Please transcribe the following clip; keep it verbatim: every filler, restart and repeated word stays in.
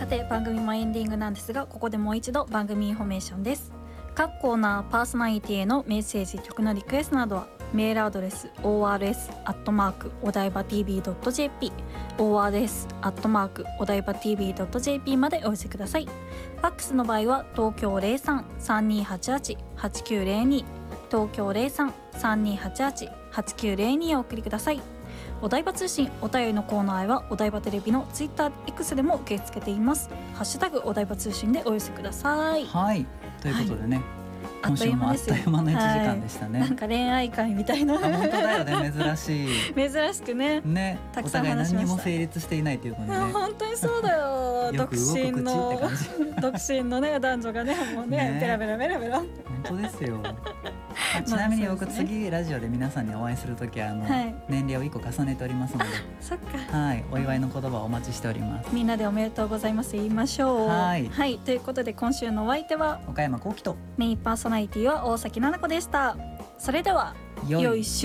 さて番組もエンディングなんですが、ここでもう一度番組インフォメーションです。各コーナーパーソナリティへのメッセージ、曲のリクエストなどはメールアドレス オーアールエス アットマーク お台場 ティービー ドット ジェーピー オーアールエス アットマーク お台場 ティービー ドット ジェーピー までお寄せください。ファックスの場合は東京 ゼロさん さんにーはちはち はちきゅうゼロに 東京 ゼロさん さんにーはちはち はちきゅうゼロに をお送りください。お台場通信お便りのコーナーへはお台場テレビのツイッター X でも受け付けています。ハッシュタグお台場通信でお寄せください。 はいということでね、 はい、 今週もあっという間のいちじかんでしたね、 はい、なんか恋愛会みたいな。 あ本当だよね、珍しい珍しくねね、 たくさん話しました。 お互い何にも成立していないということでね、 本当にそうだよよく動く口って感じ独身のね男女がねもうねねベラベラベラベラ。 本当ですよちなみに僕、次ラジオで皆さんにお会いするときはあの、はい、年齢をいっこ重ねておりますので、 そっか、 はい、お祝いの言葉をお待ちしております。 みんなでおめでとうございます言いましょう。 はい、 はい、ということで今週のお相手は岡山幸輝とメインパーソナリティは大崎奈々子でした。それでは良い週